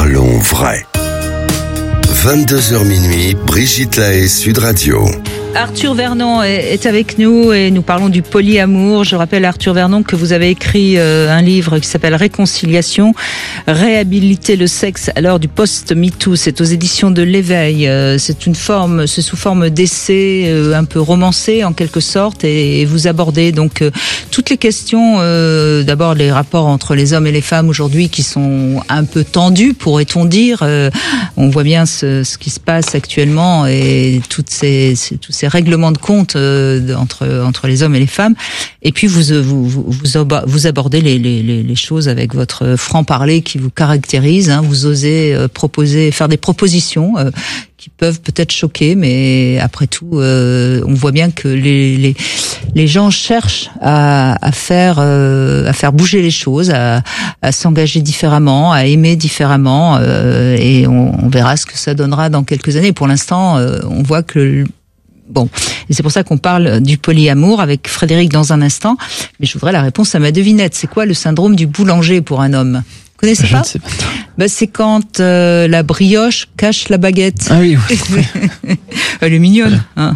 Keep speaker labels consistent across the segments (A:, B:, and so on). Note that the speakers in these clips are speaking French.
A: Parlons vrai. 22h minuit, Brigitte Lahaie, Sud Radio.
B: Arthur Vernon est avec nous et nous parlons du polyamour. Je rappelle, Arthur Vernon, que vous avez écrit un livre qui s'appelle Réconciliation, réhabiliter le sexe à l'heure du post-MeToo. C'est aux éditions de l'Éveil. C'est sous forme d'essai un peu romancé en quelque sorte, et vous abordez donc toutes les questions. D'abord les rapports entre les hommes et les femmes aujourd'hui qui sont un peu tendus, pourrait-on dire. On voit bien ce qui se passe actuellement et tous ces règlements de compte entre les hommes et les femmes. Et puis vous abordez les choses avec votre franc-parler qui vous caractérise. Vous osez faire des propositions qui peuvent peut-être choquer, mais après tout, on voit bien que les gens cherchent à faire bouger les choses, à s'engager différemment, à aimer différemment, et on verra ce que ça donnera dans quelques années. Pour l'instant, on voit que et c'est pour ça qu'on parle du polyamour avec Frédéric dans un instant. Mais je voudrais la réponse à ma devinette. C'est quoi le syndrome du boulanger pour un homme ? Vous connaissez pas ?
C: Je ne sais pas.
B: C'est quand la brioche cache la baguette.
C: Ah oui.
B: Elle est mignonne. Hein.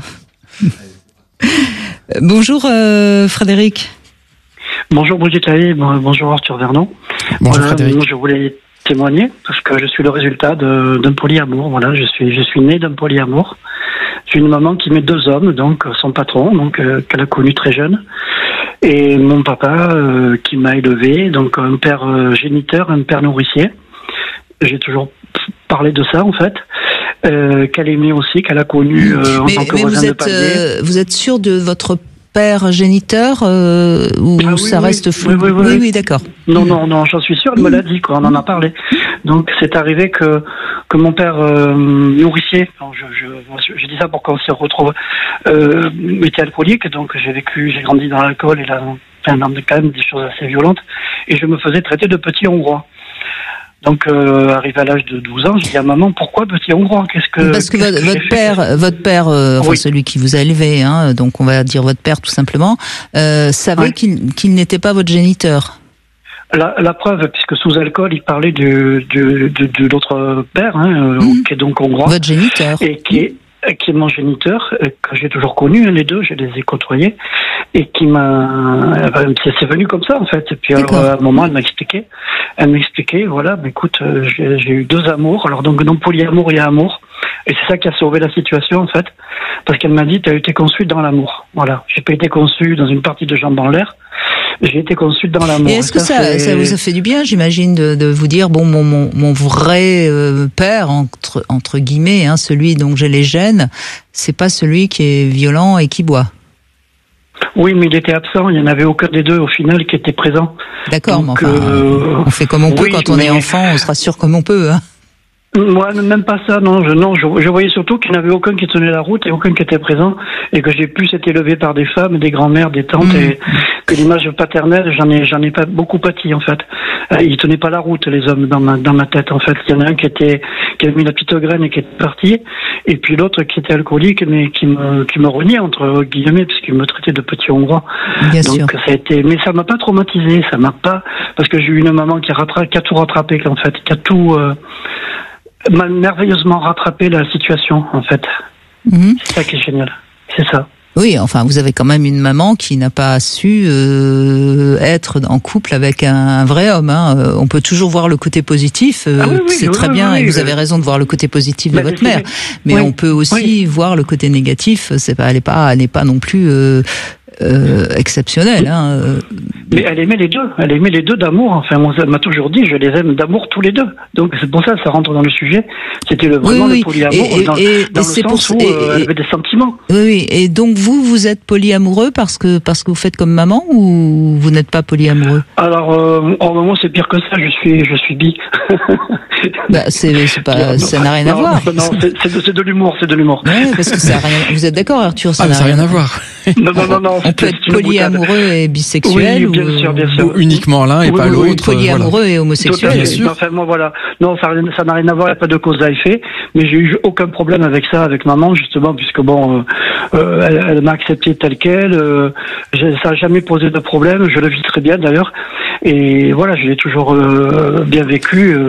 B: Bonjour Frédéric.
D: Bonjour Brigitte Lahaie, bonjour Arthur Vernon.
C: Bonjour Frédéric.
D: Je voulais témoigner parce que je suis le résultat d'un polyamour. Voilà, je suis né d'un polyamour. J'ai une maman qui met 2 hommes, donc son patron, qu'elle a connu très jeune, et mon papa qui m'a élevé, donc un père géniteur, un père nourricier. J'ai toujours parlé de ça en fait, qu'elle aimait aussi, qu'elle a connu en tant que voisin de palier.
B: Vous êtes sûr de votre père géniteur ou ça reste flou? Oui, d'accord.
D: Non, j'en suis sûr, elle me l'a dit, on en a parlé. Donc c'est arrivé que mon père nourricier, je dis ça pour qu'on se retrouve, était alcoolique, donc j'ai grandi dans l'alcool et quand même des choses assez violentes, et je me faisais traiter de petit hongrois. Donc, arrivé à l'âge de 12 ans, je dis à maman, pourquoi petit hongrois ?
B: Parce que votre père,
D: oui.
B: Celui qui vous a élevé, donc on va dire votre père tout simplement, savait qu'il n'était pas votre géniteur.
D: La preuve, puisque sous alcool, il parlait de l'autre père, qui est donc hongrois.
B: Votre géniteur.
D: Et qui est mon géniteur, que j'ai toujours connu, les deux, je les ai côtoyés, et c'est venu comme ça, en fait. Et puis, alors, à un moment, elle m'expliquait, voilà, écoute, j'ai eu 2 amours, alors donc, non polyamour et amour, et c'est ça qui a sauvé la situation, en fait, parce qu'elle m'a dit, tu as été conçu dans l'amour, voilà. J'ai pas été conçu dans une partie de jambes en l'air, j'ai été conçu dans l'amour.
B: Et est-ce que ça vous a fait du bien, j'imagine, de vous dire, mon vrai père, entre guillemets, celui dont j'ai les gènes, c'est pas celui qui est violent et qui boit.
D: Oui, mais il était absent, il n'y en avait aucun des deux au final qui était présent.
B: D'accord, donc, mais on fait comme on peut quand on est enfant, on se rassure comme on peut.
D: Moi, même pas ça, non. Je voyais surtout qu'il n'y en avait aucun qui tenait la route et aucun qui était présent, et que j'ai plus été élevé par des femmes, des grands-mères, des tantes, et que l'image paternelle, j'en ai pas beaucoup pâti en fait. Ils tenaient pas la route, les hommes, dans ma tête en fait. Il y en a un qui avait mis la petite graine et qui est parti, et puis l'autre qui était alcoolique mais qui me reniait entre guillemets parce qu'il me traitait de petit hongrois.
B: Bien
D: Donc
B: sûr.
D: mais ça m'a pas traumatisé, parce que j'ai eu une maman qui a tout rattrapé en fait, qui a tout m'a merveilleusement rattrapé la situation, en fait. C'est ça qui est génial. C'est ça.
B: Oui, enfin, vous avez quand même une maman qui n'a pas su être en couple avec un vrai homme. On peut toujours voir le côté positif, c'est très bien, et vous avez raison de voir le côté positif de votre mère. Mais on peut aussi voir le côté négatif. Elle n'est pas non plus exceptionnelle.
D: Mais elle aimait les deux d'amour. Enfin, moi, elle m'a toujours dit, je les aime d'amour tous les deux. Donc c'est pour ça, ça rentre dans le sujet. C'était vraiment le polyamour dans le sens où elle avait des sentiments.
B: Oui. Et donc vous êtes polyamoureux parce que vous faites comme maman, ou vous n'êtes pas polyamoureux?
D: Alors, moi c'est pire que ça. Je suis bi.
B: Ça n'a rien à voir.
D: Non, c'est de l'humour, Ouais,
B: parce que ça a rien. Vous êtes d'accord, Arthur?
C: Ça n'a rien à voir.
D: Non.
B: On peut être polyamoureux et bisexuel,
D: bien sûr.
C: Ou uniquement l'un et pas l'autre.
B: Ou polyamoureux et homosexuel.
C: Bien sûr.
D: Enfin, moi, voilà. Non, ça n'a rien à voir, il n'y a pas de cause à effet. Mais j'ai eu aucun problème avec ça, avec maman, justement, puisque elle m'a accepté tel quel. Ça n'a jamais posé de problème. Je le vis très bien, d'ailleurs. Et voilà, je l'ai toujours bien vécu.